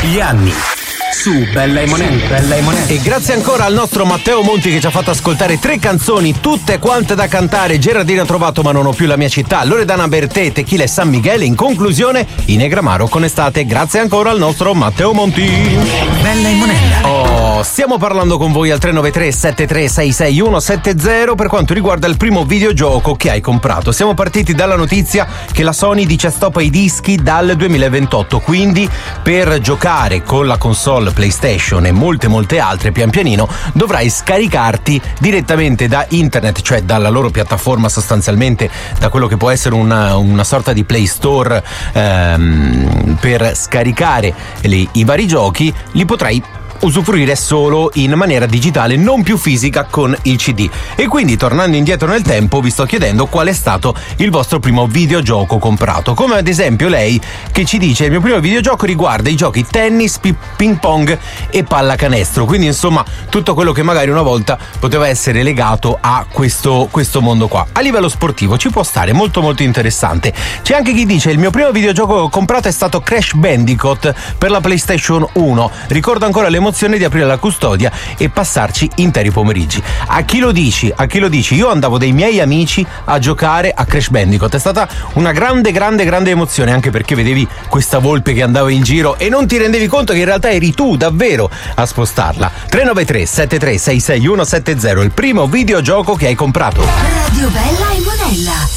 Gli anni su Bella e Monella. E grazie ancora al nostro Matteo Monti che ci ha fatto ascoltare 3 canzoni, tutte quante da cantare. Gerardino Trovato, Ma non ho più la mia città, Loredana Bertè, Tequila e San Michele. In conclusione, Inegramaro con Estate. Grazie ancora al nostro Matteo Monti. Bella e Monella. Stiamo parlando con voi al 393 7366 170 per quanto riguarda il primo videogioco che hai comprato. Siamo partiti dalla notizia che la Sony dice stop ai dischi dal 2028, quindi per giocare con la console PlayStation e molte altre pian pianino dovrai scaricarti direttamente da internet, cioè dalla loro piattaforma, sostanzialmente da quello che può essere una sorta di Play Store, per scaricare i vari giochi. Li potrai usufruire solo in maniera digitale, non più fisica con il CD. E quindi, tornando indietro nel tempo, vi sto chiedendo qual è stato il vostro primo videogioco comprato, come ad esempio lei che ci dice: il mio primo videogioco riguarda i giochi tennis, ping pong e pallacanestro. Quindi insomma tutto quello che magari una volta poteva essere legato a questo mondo qua. A livello sportivo ci può stare, molto interessante. C'è anche chi dice: il mio primo videogioco comprato è stato Crash Bandicoot per la PlayStation 1. Ricordo ancora l'emozione di aprire la custodia e passarci interi pomeriggi. A chi lo dici? Io andavo dai miei amici a giocare a Crash Bandicoot. È stata una grande emozione, anche perché vedevi questa volpe che andava in giro e non ti rendevi conto che in realtà eri tu davvero a spostarla. 393 7366 170, il primo videogioco che hai comprato. Radio Bella e Monella.